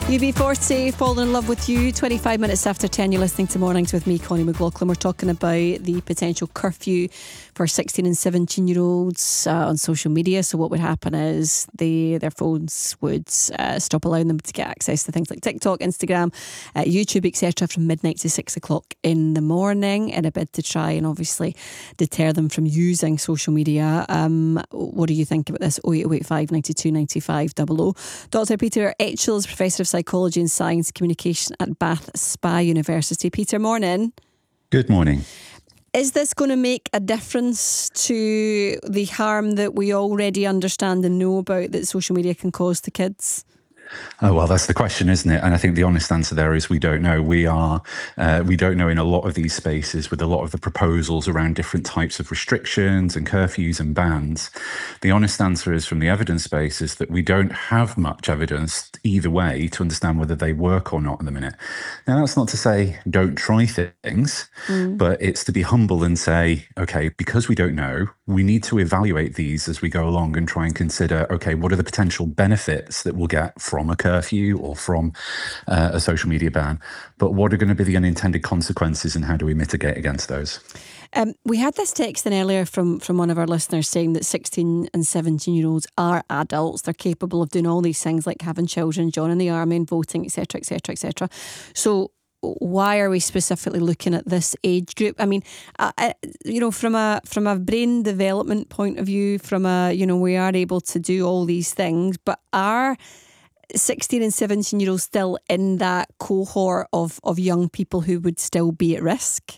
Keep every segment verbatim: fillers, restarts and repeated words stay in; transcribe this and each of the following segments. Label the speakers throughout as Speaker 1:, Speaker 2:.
Speaker 1: U B forty, Fall in Love with You, twenty-five minutes after ten, you're listening to Mornings with me, Connie McLaughlin. We're talking about the potential curfew for sixteen and seventeen year olds uh, on social media. So what would happen is they, their phones would uh, stop allowing them to get access to things like TikTok, Instagram, uh, YouTube, et cetera from midnight to six o'clock in the morning in a bid to try and obviously deter them from using social media. Um, what do you think about this? oh eight oh eight five, nine two, nine five zero zero. Doctor Peter Etchell is Professor of Psychology and Science Communication at Bath Spa University. Peter, morning.
Speaker 2: Good morning.
Speaker 1: Is this going to make a difference to the harm that we already understand and know about that social media can cause to kids?
Speaker 2: Oh, well, that's the question, isn't it? And I think the honest answer there is we don't know. We are, uh, we don't know in a lot of these spaces with a lot of the proposals around different types of restrictions and curfews and bans. The honest answer is from the evidence base is that we don't have much evidence either way to understand whether they work or not at the minute. Now, that's not to say don't try things, mm. but it's to be humble and say, okay, because we don't know, we need to evaluate these as we go along and try and consider, okay, what are the potential benefits that we'll get from a curfew or from uh, a social media ban, but what are going to be the unintended consequences and how do we mitigate against those?
Speaker 1: Um, we had this text in earlier from, from one of our listeners saying that sixteen and seventeen year olds are adults. They're capable of doing all these things like having children, joining the army and voting, et cetera, et cetera, et cetera. So why are we specifically looking at this age group? I mean, uh, you know, from a from a brain development point of view, from a, you know, we are able to do all these things, but are sixteen and seventeen year olds still in that cohort of, of young people who would still be at risk?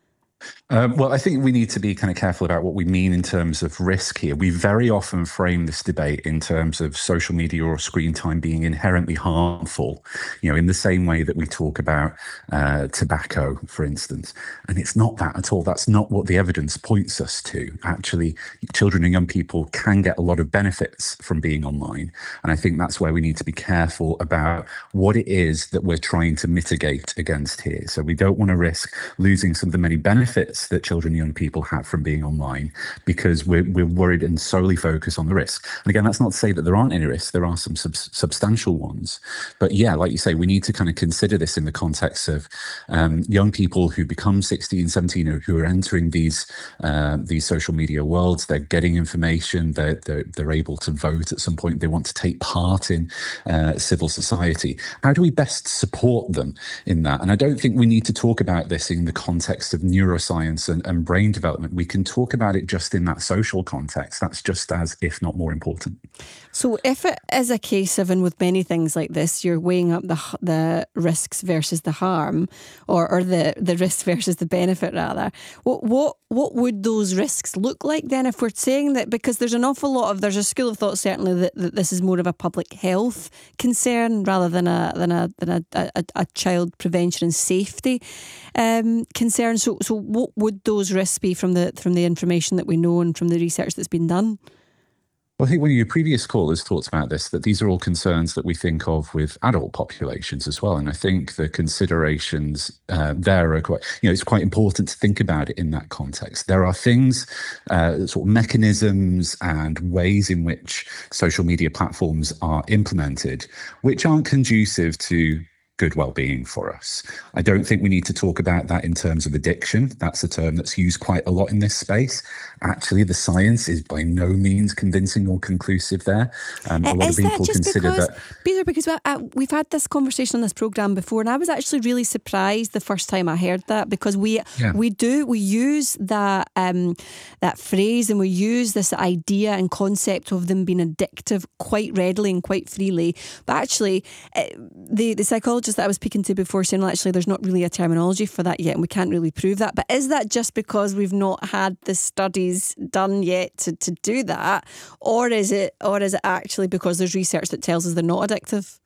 Speaker 2: Um, well, I think we need to be kind of careful about what we mean in terms of risk here. We very often frame this debate in terms of social media or screen time being inherently harmful, you know, in the same way that we talk about uh, tobacco, for instance. And it's not that at all. That's not what the evidence points us to. Actually, children and young people can get a lot of benefits from being online. And I think that's where we need to be careful about what it is that we're trying to mitigate against here. So we don't want to risk losing some of the many benefits that children and young people have from being online because we're, we're worried and solely focus on the risk. And again, that's not to say that there aren't any risks. There are some sub- substantial ones. But yeah, like you say, we need to kind of consider this in the context of um, young people who become sixteen, seventeen, or who are entering these uh, these social media worlds. They're getting information. They're, they're, they're able to vote at some point. They want to take part in uh, civil society. How do we best support them in that? And I don't think we need to talk about this in the context of neuroscience And, and brain development. We can talk about it just in that social context. That's just as, if not more important.
Speaker 1: So if it is a case of, and with many things like this, you're weighing up the the risks versus the harm, or, or the, the risk versus the benefit rather, what, what, what would those risks look like then if we're saying that, because there's an awful lot of, there's a school of thought certainly that, that this is more of a public health concern rather than a than a, than a, a, a child prevention and safety um, concern. So, so what would those risks be from the from the information that we know and from the research that's been done?
Speaker 2: Well, I think one of your previous callers talked about this, that these are all concerns that we think of with adult populations as well. And I think the considerations uh, there are quite, you know, it's quite important to think about it in that context. There are things, uh, sort of mechanisms and ways in which social media platforms are implemented, which aren't conducive to good well-being for us. I don't think we need to talk about that in terms of addiction. That's a term that's used quite a lot in this space. Actually, the science is by no means convincing or conclusive there. Um, a lot
Speaker 1: is
Speaker 2: of people
Speaker 1: that just
Speaker 2: consider
Speaker 1: because,
Speaker 2: that...
Speaker 1: Peter, because uh, we've had this conversation on this programme before, and I was actually really surprised the first time I heard that, because we yeah. we do, we use that, um, that phrase and we use this idea and concept of them being addictive quite readily and quite freely. But actually, uh, the, the psychologist that I was speaking to before saying, well, actually there's not really a terminology for that yet and we can't really prove that. But is that just because we've not had the studies done yet to, to do that, or is it or is it actually because there's research that tells us they're not addictive?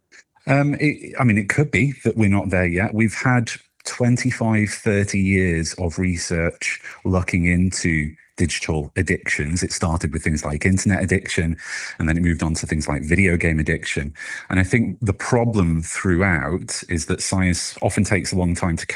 Speaker 2: Um, it, I mean, it could be that we're not there yet. We've had twenty-five, thirty years of research looking into digital addictions. It started with things like internet addiction, and then it moved on to things like video game addiction. And I think the problem throughout is that science often takes a long time to